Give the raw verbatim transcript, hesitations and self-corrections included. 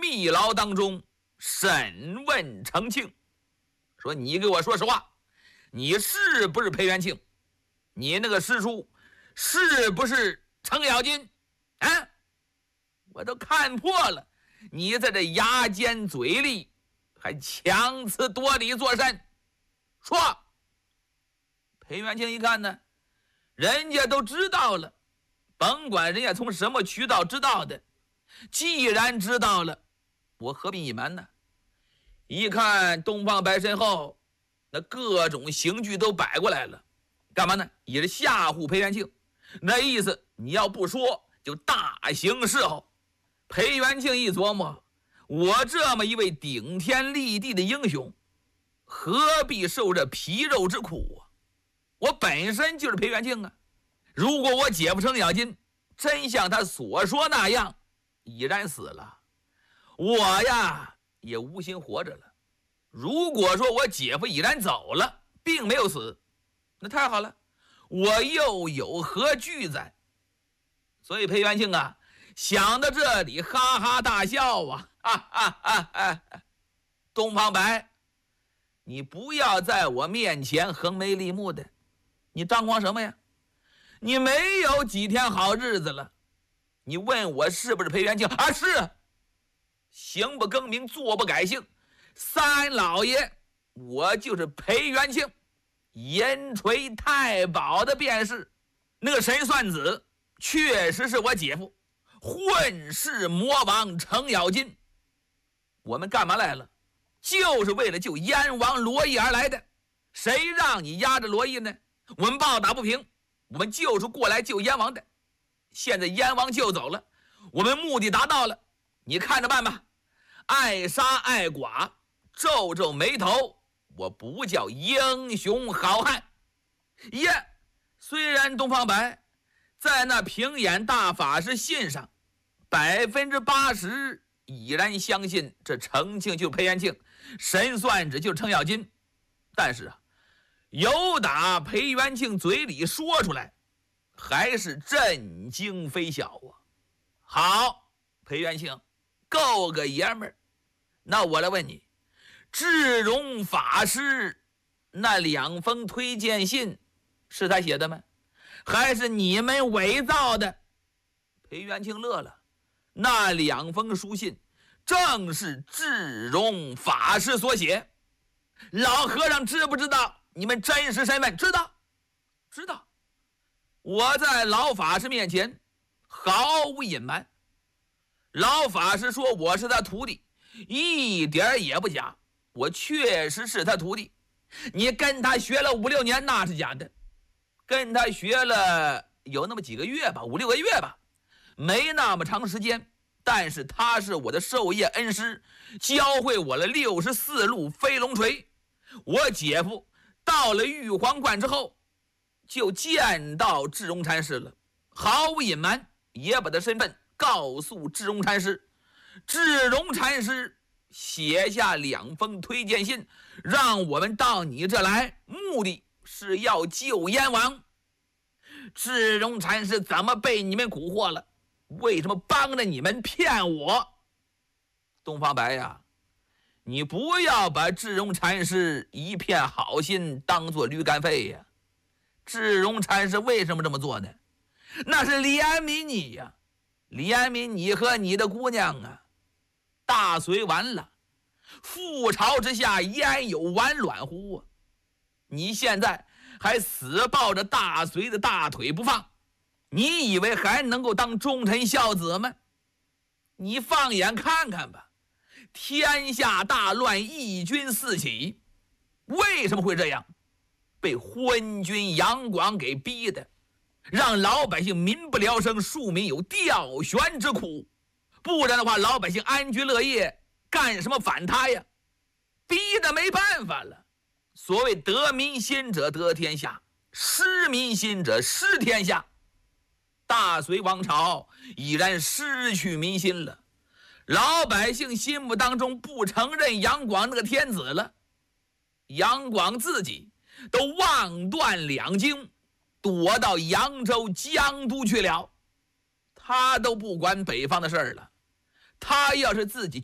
密牢当中审问程庆，说你给我说实话，你是不是裴元庆？你那个师叔是不是程咬金？啊，我都看破了，你在这牙尖嘴利，还强词夺理作甚？说。裴元庆一看呢，人家都知道了，甭管人家从什么渠道知道的，既然知道了，我何必隐瞒呢？一看东方白身后，那各种刑具都摆过来了，干嘛呢？也是吓唬裴元庆，那意思你要不说就大刑伺候。裴元庆一琢磨，我这么一位顶天立地的英雄，何必受这皮肉之苦啊？我本身就是裴元庆啊！如果我姐夫程咬金真像他所说那样已然死了，我呀也无心活着了。如果说我姐夫已然走了，并没有死，那太好了，我又有何惧哉？所以裴元庆啊，想到这里哈哈大笑啊！哈哈哈哈！东方白，你不要在我面前横眉立目的，你张狂什么呀？你没有几天好日子了。你问我是不是裴元庆？啊，是。行不更名，坐不改姓，三老爷，我就是裴元庆，银锤太保的便是。那个神算子确实是我姐夫，混世魔王程咬金。我们干嘛来了？就是为了救燕王罗毅而来的。谁让你压着罗毅呢？我们抱打不平，我们就是过来救燕王的。现在燕王救走了，我们目的达到了，你看着办吧。爱杀爱剐，皱皱眉头，我不叫英雄好汉。耶，虽然东方白在那平眼大法师信上百分之八十已然相信这程庆就是裴元庆，神算子就是程咬金，但是啊，有打裴元庆嘴里说出来，还是震惊非小啊！好，裴元庆够个爷们儿。那我来问你，智荣法师那两封推荐信是他写的吗？还是你们伪造的？裴元庆乐了，那两封书信正是智荣法师所写。老和尚知不知道你们真实身份？知道，知道。我在老法师面前毫无隐瞒，老法师说我是他徒弟，一点也不假，我确实是他徒弟。你跟他学了五六年那是假的，跟他学了有那么几个月吧，五六个月吧，没那么长时间。但是他是我的授业恩师，教会我了六十四路飞龙锤。我姐夫到了玉皇观之后，就见到智荣禅师了，毫无隐瞒，也把他身份告诉智荣禅师。智荣禅师写下两封推荐信，让我们到你这来，目的是要救燕王。智荣禅师怎么被你们蛊惑了？为什么帮着你们骗我？东方白呀，你不要把智荣禅师一片好心当作驴肝肺呀。智荣禅师为什么这么做呢？那是怜悯你呀，怜悯你和你的姑娘啊。大隋完了，覆巢之下焉有完卵乎啊？你现在还死抱着大隋的大腿不放，你以为还能够当忠臣孝子吗？你放眼看看吧，天下大乱，义军四起，为什么会这样？被昏君杨广给逼的，让老百姓民不聊生，庶民有吊悬之苦。不然的话，老百姓安居乐业，干什么反他呀？逼得没办法了。所谓得民心者得天下，失民心者失天下。大隋王朝已然失去民心了，老百姓心目当中不承认杨广那个天子了。杨广自己都望断两京，躲到扬州江都去了，他都不管北方的事儿了。他要是自己